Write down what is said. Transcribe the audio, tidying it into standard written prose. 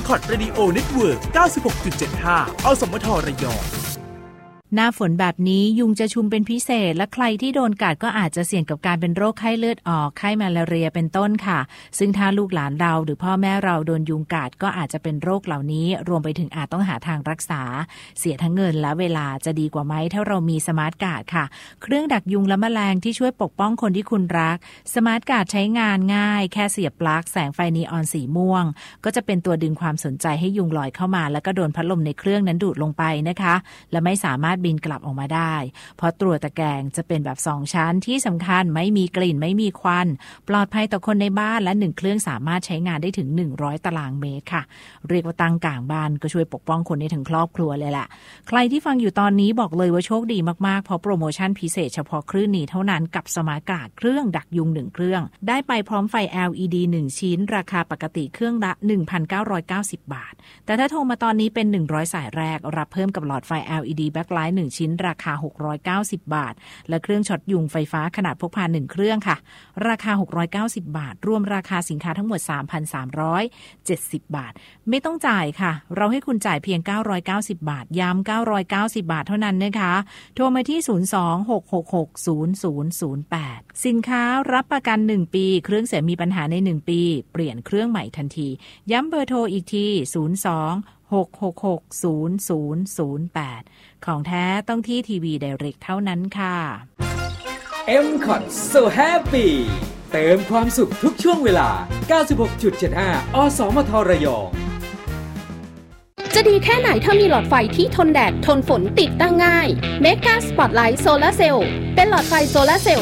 M-KOT Radio Network 96.75 อสมทระยองหน้าฝนแบบนี้ยุงจะชุมเป็นพิเศษและใครที่โดนกัดก็อาจจะเสี่ยงกับการเป็นโรคไข้เลือดออกไข้มาลาเรียเป็นต้นค่ะซึ่งถ้าลูกหลานเราหรือพ่อแม่เราโดนยุงกัดก็อาจจะเป็นโรคเหล่านี้รวมไปถึงอาจต้องหาทางรักษาเสียทั้งเงินและเวลาจะดีกว่าไหมถ้าเรามีสมาร์ทการ์ดค่ะเครื่องดักยุงและแมลงที่ช่วยปกป้องคนที่คุณรักสมาร์ทการ์ดใช้งานง่ายแค่เสียบปลั๊กแสงไฟนีออนสีม่วงก็จะเป็นตัวดึงความสนใจให้ยุงลอยเข้ามาแล้วก็โดนพัดลมในเครื่องนั้นดูดลงไปนะคะและไม่สามารถบินกลับออกมาได้เพราะตัวตะแกรงจะเป็นแบบ2ชั้นที่สำคัญไม่มีกลิ่นไม่มีควันปลอดภัยต่อคนในบ้านและ1เครื่องสามารถใช้งานได้ถึง100ตารางเมตรค่ะเรียกว่าตั้งกลางบ้านก็ช่วยปกป้องคนได้ทั้งครอบครัวเลยแหละใครที่ฟังอยู่ตอนนี้บอกเลยว่าโชคดีมากๆเพราะโปรโมชั่นพิเศษเฉพาะคลื่นนี้เท่านั้นกับสมาร์ทการ์ดเครื่องดักยุง1เครื่องได้ไปพร้อมไฟ LED 1ชิ้นราคาปกติเครื่องละ 1,990 บาทแต่ถ้าโทรมาตอนนี้เป็น100สายแรกรับเพิ่มกับหลอดไฟ LED Backlight 1ชิ้นราคา690 บาทและเครื่องช็อตยุงไฟฟ้าขนาดพกพา1เครื่องค่ะราคา690บาทรวมราคาสินค้าทั้งหมด 3,370 บาทไม่ต้องจ่ายค่ะเราให้คุณจ่ายเพียง990บาทย้ำ990บาทเท่านั้นนะคะโทรมาที่02-666-0008สินค้ารับประกัน1ปีเครื่องเสียมีปัญหาใน1ปีเปลี่ยนเครื่องใหม่ทันทีย้ำเบอร์โทรอีกที666-0008ของแท้ต้องที่ทีวีไดเรกเท่านั้นค่ะ M-KOT So Happy เติมความสุขทุกช่วงเวลา 96.75 อสมทระยองจะดีแค่ไหนถ้ามีหลอดไฟที่ทนแดดทนฝนติดตั้งง่าย Mega Spotlight Solar Cell เป็นหลอดไฟโซลาร์เซลล์